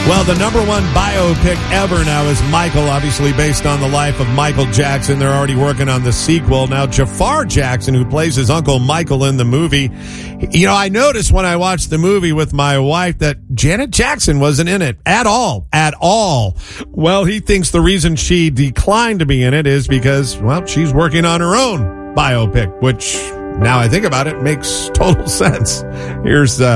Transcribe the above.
Well, the number one biopic ever now is Michael, obviously based on the life of Michael Jackson. They're already working on the sequel. Now, Jafar Jackson, who plays his uncle Michael in the movie, I noticed when I watched the movie with my wife that Janet Jackson wasn't in it at all. Well, he thinks the reason she declined to be in it is because, well, she's working on her own biopic, which now I think about it makes total sense. Here's